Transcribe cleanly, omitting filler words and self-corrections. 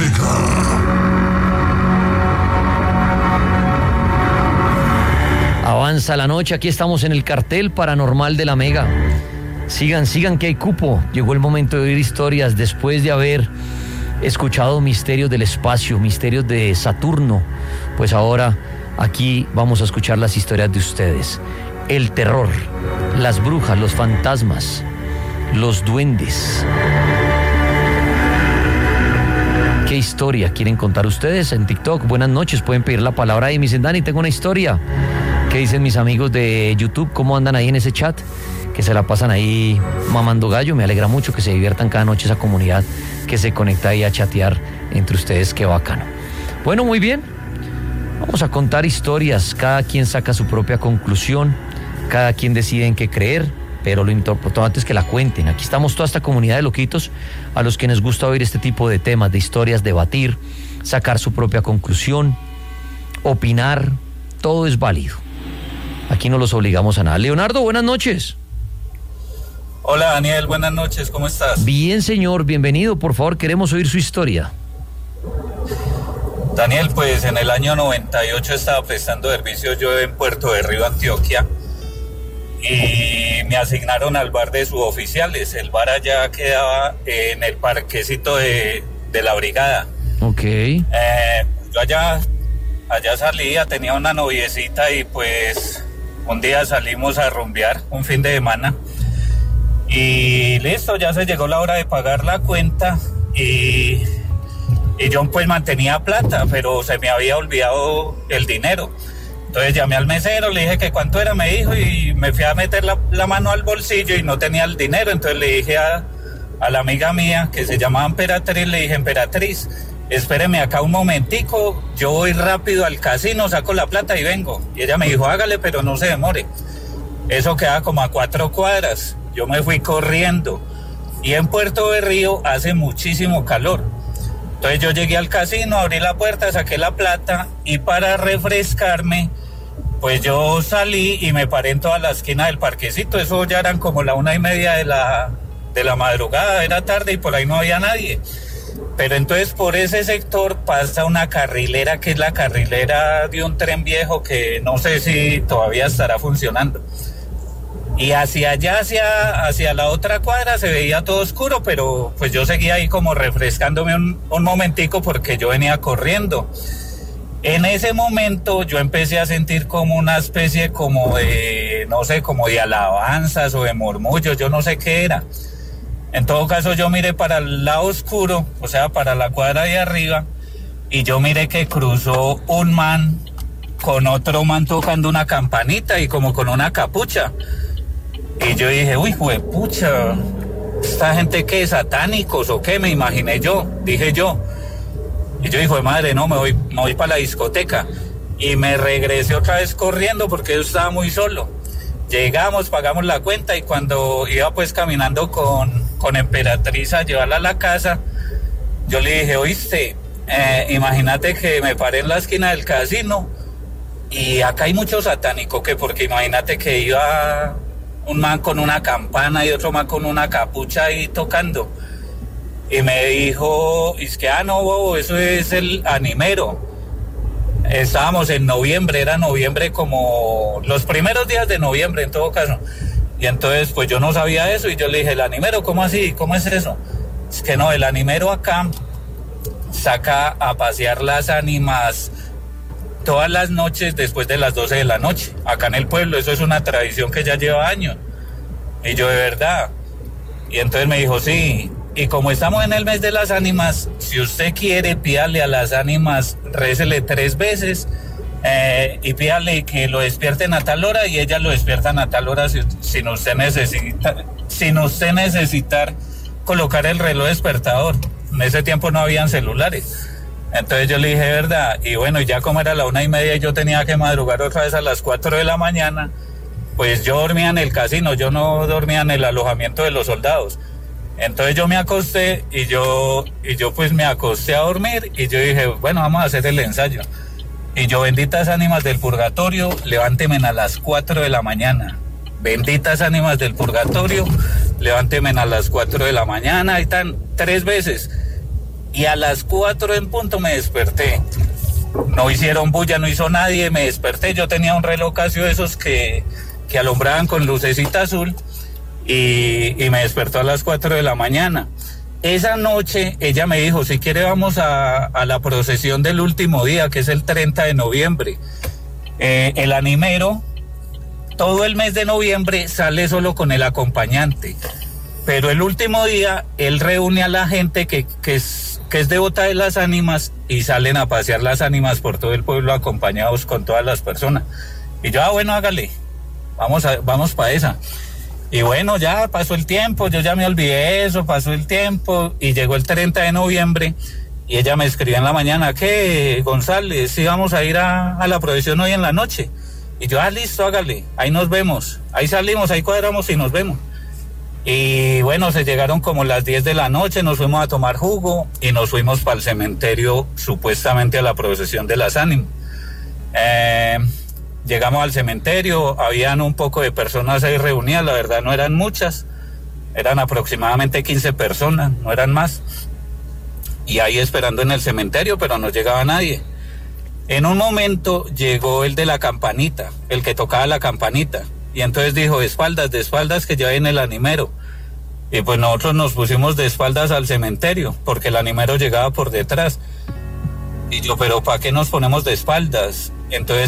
Avanza la noche, aquí estamos en el cartel paranormal de la Mega. Sigan que hay cupo. Llegó el momento de oír historias después de haber escuchado misterios del espacio, misterios de Saturno. Pues ahora aquí vamos a escuchar las historias de ustedes. El terror, las brujas, los fantasmas, los duendes. ¿Qué historia quieren contar ustedes en TikTok? Buenas noches, pueden pedir la palabra ahí. Me dicen, Dani, tengo una historia. ¿Qué dicen mis amigos de YouTube? ¿Cómo andan ahí en ese chat? Que se la pasan ahí mamando gallo. Me alegra mucho que se diviertan cada noche esa comunidad que se conecta ahí a chatear entre ustedes. Qué bacano. Bueno, muy bien. Vamos a contar historias. Cada quien saca su propia conclusión. Cada quien decide en qué creer. Pero lo importante es que la cuenten. Aquí estamos toda esta comunidad de loquitos a los que les gusta oír este tipo de temas, de historias, debatir, sacar su propia conclusión, opinar. Todo es válido. Aquí no los obligamos a nada. Leonardo, buenas noches. Hola Daniel, buenas noches, ¿cómo estás? Bien, señor, bienvenido, por favor, queremos oír su historia. Daniel, pues en el año 98 estaba prestando servicio yo en Puerto de Río, Antioquia, y me asignaron al bar de suboficiales. El bar allá quedaba en el parquecito de la brigada. Ok. Yo allá salía, tenía una noviecita y pues un día salimos a rumbear un fin de semana y listo, ya se llegó la hora de pagar la cuenta y yo pues mantenía plata, pero se me había olvidado el dinero. Entonces llamé al mesero, le dije que cuánto era, me dijo, y me fui a meter la mano al bolsillo y no tenía el dinero. Entonces le dije a la amiga mía que se llamaba Emperatriz, le dije, Emperatriz, espéreme acá un momentico, yo voy rápido al casino, saco la plata y vengo. Y ella me dijo, hágale, pero no se demore. Eso queda como a 4 cuadras. Yo me fui corriendo. Y en Puerto de Río hace muchísimo calor. Entonces yo llegué al casino, abrí la puerta, saqué la plata y para refrescarme, pues yo salí y me paré en toda la esquina del parquecito. Eso ya eran como la 1:30 de la madrugada, era tarde y por ahí no había nadie. Pero entonces por ese sector pasa una carrilera que es la carrilera de un tren viejo que no sé si todavía estará funcionando. Y hacia allá, hacia la otra cuadra se veía todo oscuro, pero pues yo seguía ahí como refrescándome un momentico porque yo venía corriendo. En ese momento yo empecé a sentir como una especie como de, no sé, como de alabanzas o de murmullos, yo no sé qué era. En todo caso yo miré para el lado oscuro, o sea, para la cuadra de arriba, y yo miré que cruzó un man con otro man tocando una campanita y como con una capucha. Y yo dije, uy, juepucha, ¿esta gente qué, satánicos o qué? Me imaginé yo, dije yo. Y yo dije, madre, no, me voy para la discoteca. Y me regresé otra vez corriendo porque yo estaba muy solo. Llegamos, pagamos la cuenta y cuando iba pues caminando con Emperatriz a llevarla a la casa, yo le dije, oíste, imagínate que me paré en la esquina del casino y acá hay mucho satánico, que porque imagínate que iba un man con una campana y otro man con una capucha ahí tocando. Y me dijo, es que, no, bobo, eso es el animero. Estábamos en noviembre, era noviembre como los primeros días de noviembre en todo caso. Y entonces pues yo no sabía eso y yo le dije, ¿el animero cómo así? ¿Cómo es eso? Es que no, el animero acá saca a pasear las ánimas todas las noches después de las 12 de la noche, acá en el pueblo. Eso es una tradición que ya lleva años. Y yo, de verdad. Y entonces me dijo, sí. Y como estamos en el mes de las ánimas, si usted quiere, pídale a las ánimas, récele 3 veces y pídale que lo despierten a tal hora y ellas lo despiertan a tal hora sin usted necesitar colocar el reloj despertador. En ese tiempo no habían celulares. Entonces yo le dije, verdad, y bueno, ya como era la 1:30 y yo tenía que madrugar otra vez a las 4 de la mañana, pues yo dormía en el casino, yo no dormía en el alojamiento de los soldados. Entonces yo me acosté y yo pues me acosté a dormir y yo dije, bueno, vamos a hacer el ensayo. Y yo, benditas ánimas del purgatorio, levánteme a las 4 de la mañana. Benditas ánimas del purgatorio, levánteme a las 4 de la mañana, y tan 3 veces. y a las 4 en punto me desperté. No hicieron bulla, no hizo nadie, me desperté. Yo tenía un reloj Casio de esos que alumbraban con lucecita azul y me despertó a las 4 de la mañana. Esa noche ella me dijo, si quiere vamos a la procesión del último día, que es el 30 de noviembre. El animero, todo el mes de noviembre sale solo con el acompañante, pero el último día él reúne a la gente que es devota de las ánimas y salen a pasear las ánimas por todo el pueblo acompañados con todas las personas. Y yo, bueno, hágale, vamos para esa. Y bueno, ya pasó el tiempo, yo ya me olvidé de eso, pasó el tiempo y llegó el 30 de noviembre y ella me escribía en la mañana, ¿qué, González? Sí, vamos a ir a la procesión hoy en la noche. Y yo, listo, hágale, ahí nos vemos, ahí salimos, ahí cuadramos y nos vemos. Y bueno, se llegaron como las 10 de la noche, nos fuimos a tomar jugo y nos fuimos para el cementerio, supuestamente a la procesión de las ánimas. Llegamos al cementerio, habían un poco de personas ahí reunidas, la verdad no eran muchas, eran aproximadamente 15 personas, no eran más. Y ahí esperando en el cementerio, pero no llegaba nadie. En un momento llegó el de la campanita, el que tocaba la campanita. Y entonces dijo, de espaldas que ya viene el animero. Y pues nosotros nos pusimos de espaldas al cementerio, porque el animero llegaba por detrás. Y yo, pero ¿para qué nos ponemos de espaldas? Entonces